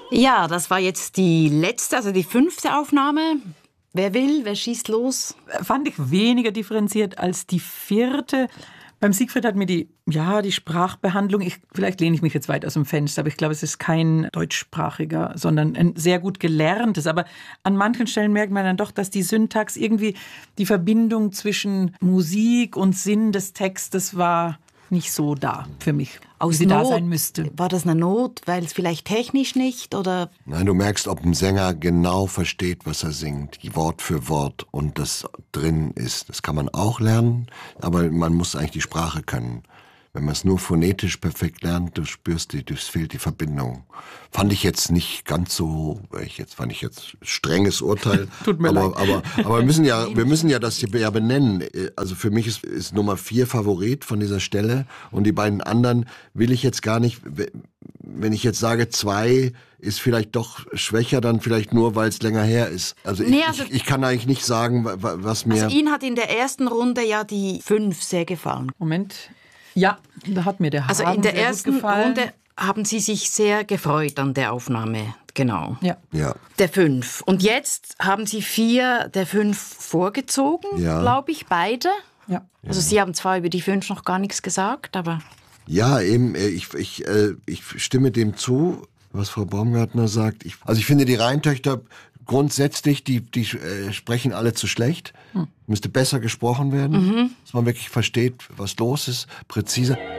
Ja, das war jetzt die letzte, also die 5. Aufnahme. Wer will, wer schießt los? Fand ich weniger differenziert als die 4. Beim Siegfried hat mir die Sprachbehandlung, vielleicht lehne ich mich jetzt weit aus dem Fenster, aber ich glaube, es ist kein deutschsprachiger, sondern ein sehr gut gelerntes. Aber an manchen Stellen merkt man dann doch, dass die Syntax irgendwie, die Verbindung zwischen Musik und Sinn des Textes war nicht so da für mich, wie sie da sein müsste. War das eine Not, weil es vielleicht technisch nicht oder? Nein, du merkst, ob ein Sänger genau versteht, was er singt, Wort für Wort und das drin ist. Das kann man auch lernen, aber man muss eigentlich die Sprache können. Wenn man es nur phonetisch perfekt lernt, du spürst, es fehlt die Verbindung. Fand ich jetzt nicht ganz so, fand ich jetzt strenges Urteil. Tut mir leid. Aber wir müssen ja das hier benennen. Also für mich ist Nummer 4 Favorit von dieser Stelle und die beiden anderen will ich jetzt gar nicht. Wenn ich jetzt sage 2 ist vielleicht doch schwächer, dann vielleicht nur, weil es länger her ist. Also ich kann eigentlich nicht sagen, was mir... Also Ihnen hat in der ersten Runde ja die 5 sehr gefallen. Moment. Ja, da hat mir der Hagen Also in der sehr ersten gut gefallen. Runde haben Sie sich sehr gefreut an der Aufnahme, genau. Ja. Der 5. Und jetzt haben Sie 4 der 5 vorgezogen, glaube ich, beide. Ja. Also Sie haben zwar über die 5 noch gar nichts gesagt, aber... Ja, eben, ich stimme dem zu, was Frau Baumgartner sagt. Ich finde, die Rheintöchter grundsätzlich, die sprechen alle zu schlecht. Müsste besser gesprochen werden, dass man wirklich versteht, was los ist, präziser.